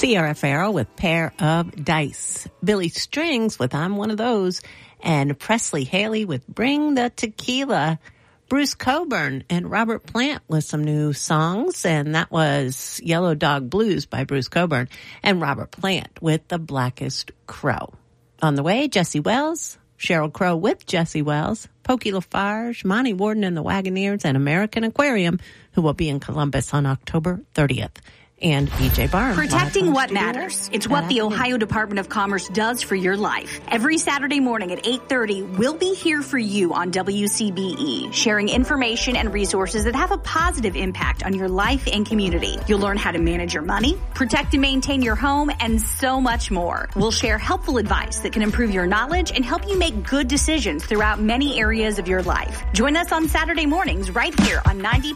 Sierra Farrell with Pair of Dice. Billy Strings with I'm One of Those. And Presley Haley with Bring the Tequila. Bruce Cockburn and Robert Plant with some new songs. And that was Yellow Dog Blues by Bruce Cockburn. And Robert Plant with The Blackest Crow. On the way, Jesse Wells, Sheryl Crow with Jesse Wells, Pokey Lafarge, Monty Warden and the Wagoneers, and American Aquarium, who will be in Columbus on October 30th. And BJ Barnes. Protecting what matters. It's what the Ohio Department of Commerce does for your life. Every Saturday morning at 8:30, we'll be here for you on WCBE, sharing information and resources that have a positive impact on your life and community. You'll learn how to manage your money, protect and maintain your home, and so much more. We'll share helpful advice that can improve your knowledge and help you make good decisions throughout many areas of your life. Join us on Saturday mornings right here on 90.